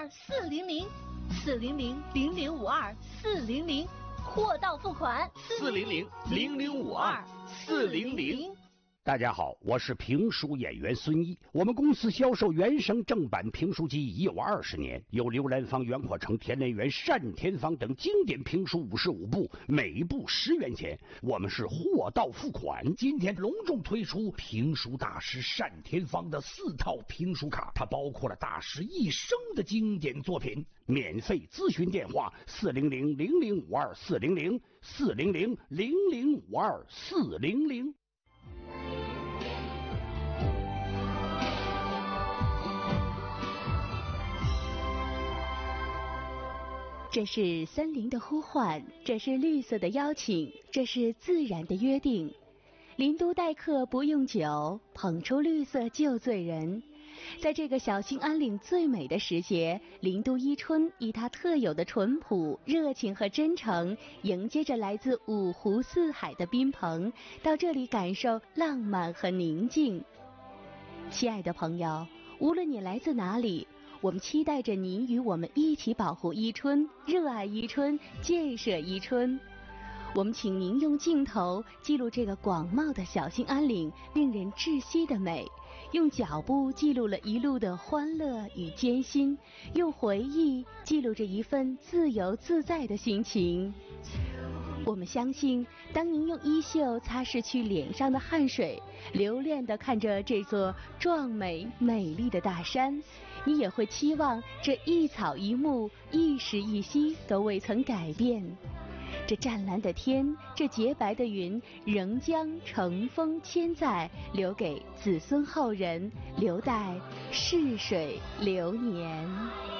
400-0052-400，货到付款 400-0052-400。大家好，我是评书演员孙一。我们公司销售原声正版评书集已有20年，有刘兰芳、袁阔成、田连元、单田芳等经典评书55部，每部10元钱。我们是货到付款。今天隆重推出评书大师单田芳的4套评书卡，它包括了大师一生的经典作品。免费咨询电话400-0052-400，400-0052-400。 这是森林的呼唤，这是绿色的邀请，这是自然的约定。林都待客不用酒，捧出绿色就醉人。在这个小兴安岭最美的时节，林都伊春以它特有的淳朴、热情和真诚，迎接着来自五湖四海的宾朋，到这里感受浪漫和宁静。亲爱的朋友，无论你来自哪里，我们期待着您与我们一起保护伊春，热爱伊春，建设伊春。我们请您用镜头记录这个广袤的小兴安岭令人窒息的美，用脚步记录了一路的欢乐与艰辛，用回忆记录着一份自由自在的心情。我们相信，当您用衣袖擦拭去脸上的汗水，留恋地看着这座壮美美丽的大山，你也会期望这一草一木、一时一息都未曾改变。这湛蓝的天，这洁白的云，仍将乘风千载，留给子孙后人，留待逝水流年。